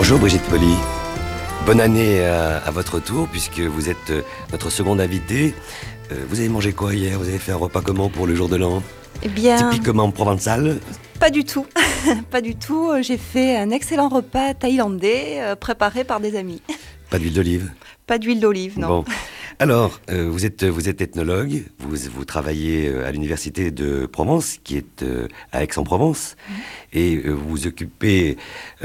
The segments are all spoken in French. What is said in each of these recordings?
Bonjour Brigitte Poli. Bonne année à votre tour, puisque vous êtes notre seconde invitée. Vous avez mangé quoi hier? Vous avez fait un repas comment pour le jour de l'an? Eh bien, typiquement provençal? pas du tout. Pas du tout. J'ai fait un excellent repas thaïlandais préparé par des amis. Pas d'huile d'olive? Pas d'huile d'olive, non. Bon. Alors, vous êtes ethnologue, vous travaillez à l'université de Provence, qui est à Aix-en-Provence, et vous vous occupez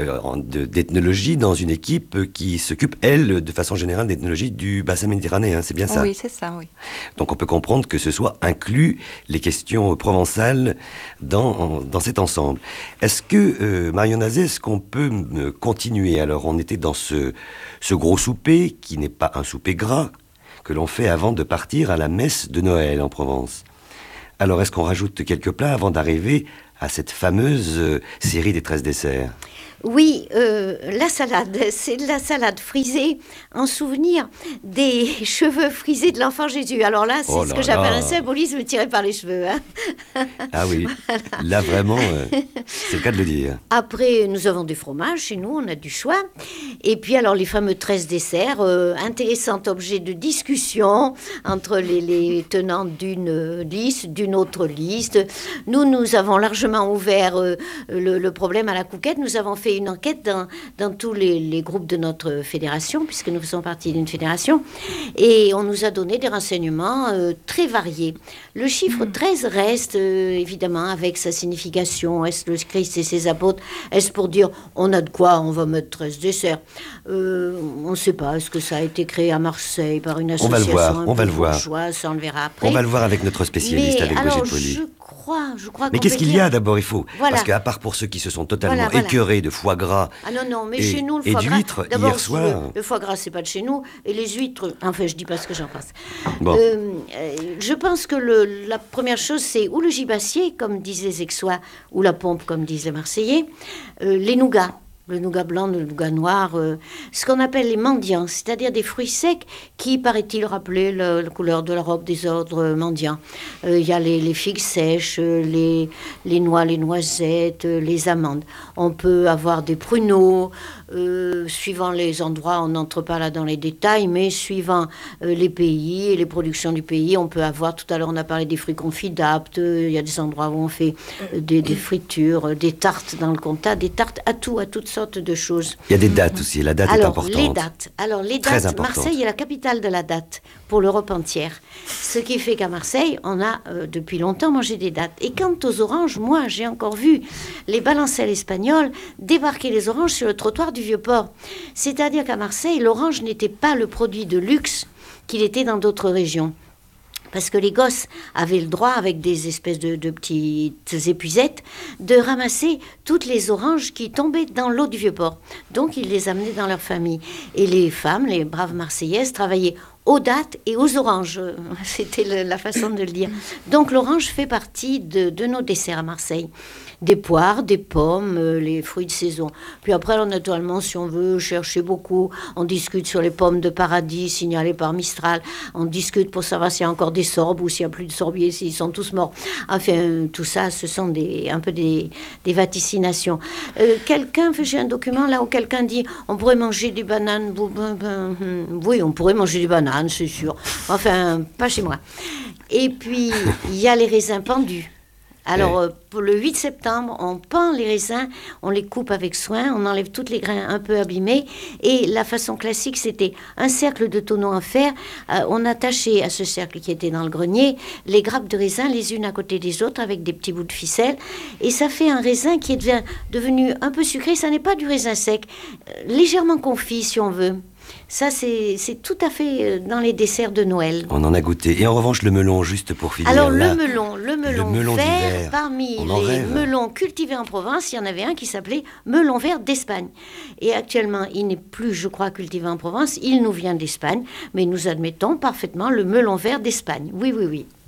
d'ethnologie dans une équipe qui s'occupe, elle, de façon générale, d'ethnologie du bassin méditerranéen, c'est bien ça? Oui, c'est ça, oui. Donc on peut comprendre que ce soit inclus les questions provençales dans cet ensemble. Est-ce que, Marion Azé, est-ce qu'on peut continuer? Alors, on était dans ce gros souper, qui n'est pas un souper gras, que l'on fait avant de partir à la messe de Noël en Provence. Alors, est-ce qu'on rajoute quelques plats avant d'arriver à cette fameuse série des 13 desserts? Oui, la salade, c'est de la salade frisée en souvenir des cheveux frisés de l'enfant Jésus. Alors là, c'est ce que j'appelle un symbolisme tiré par les cheveux. Hein. Ah oui, voilà. Là vraiment, c'est le cas de le dire. Après, nous avons du fromage chez nous, on a du choix. Et puis alors les fameux 13 desserts, intéressant objet de discussion entre les tenants d'une liste, d'une autre liste. Nous avons largement ouvert le problème à la Couquette. Nous avons fait une enquête dans tous les groupes de notre fédération, puisque nous faisons partie d'une fédération, et on nous a donné des renseignements très variés. Le chiffre 13 reste, évidemment, avec sa signification. Est-ce le Christ et ses apôtres? Est-ce pour dire, on a de quoi, on va mettre 13 desserts? On ne sait pas. Est-ce que ça a été créé à Marseille par une association? On va le voir. Ça, on le verra après. On va le voir avec notre spécialiste, avec Brigitte Poli. Je crois. Mais qu'est-ce qu'il y a d'abord? Il faut, voilà. Parce qu'à part pour ceux qui se sont totalement écœurés de foie gras chez nous, le foie gras, d'huîtres hier soir. Le foie gras, c'est pas de chez nous, et les huîtres, enfin, je dis pas ce que j'en pense. Bon. Je pense que la première chose, c'est ou le gibassier, comme disent les Aixois, ou la pompe, comme disent les Marseillais, les nougats. Le nougat blanc, le nougat noir, ce qu'on appelle les mendiants, c'est-à-dire des fruits secs qui, paraît-il, rappelaient la couleur de la robe des ordres mendiants. Il y a les figues sèches, les noix, les noisettes, les amandes. On peut avoir des pruneaux, suivant les endroits, on n'entre pas là dans les détails, mais suivant les pays et les productions du pays, on peut avoir, tout à l'heure on a parlé des fruits confits d'Apt, il y a des endroits où on fait des fritures, des tartes dans le comtat, des tartes à toutes sortes de choses. Il y a des dates aussi, la date est importante. Les dates, Marseille est la capitale de la date pour l'Europe entière. Ce qui fait qu'à Marseille, on a depuis longtemps mangé des dates. Et quant aux oranges, moi j'ai encore vu les balancelles espagnols débarquer les oranges sur le trottoir du Vieux-Port. C'est-à-dire qu'à Marseille, l'orange n'était pas le produit de luxe qu'il était dans d'autres régions. Parce que les gosses avaient le droit, avec des espèces de petites épuisettes, de ramasser toutes les oranges qui tombaient dans l'eau du Vieux-Port. Donc, ils les amenaient dans leur famille. Et les femmes, les braves Marseillaises, travaillaient aux dattes et aux oranges. C'était la façon de le dire. Donc, l'orange fait partie de nos desserts à Marseille. Des poires, des pommes, les fruits de saison. Puis après, alors, naturellement, si on veut chercher beaucoup, on discute sur les pommes de paradis signalées par Mistral. On discute pour savoir s'il y a encore des sorbes ou s'il n'y a plus de sorbiers, s'ils sont tous morts. Enfin, tout ça, ce sont un peu des vaticinations. J'ai un document là où quelqu'un dit on pourrait manger des bananes. Oui, on pourrait manger des bananes, c'est sûr. Enfin, pas chez moi. Et puis, il y a les raisins pendus. Alors, pour le 8 septembre, on pend les raisins, on les coupe avec soin, on enlève tous les grains un peu abîmés. Et la façon classique, c'était un cercle de tonneaux en fer. On attachait à ce cercle qui était dans le grenier les grappes de raisin les unes à côté des autres avec des petits bouts de ficelle. Et ça fait un raisin qui est devenu un peu sucré. Ça n'est pas du raisin sec, légèrement confit si on veut. Ça, c'est tout à fait dans les desserts de Noël. On en a goûté. Et en revanche, le melon, juste pour finir. Alors, là, le melon vert, parmi les melons cultivés en Provence, il y en avait un qui s'appelait melon vert d'Espagne. Et actuellement, il n'est plus, je crois, cultivé en Provence. Il nous vient d'Espagne. Mais nous admettons parfaitement le melon vert d'Espagne. Oui, oui, oui.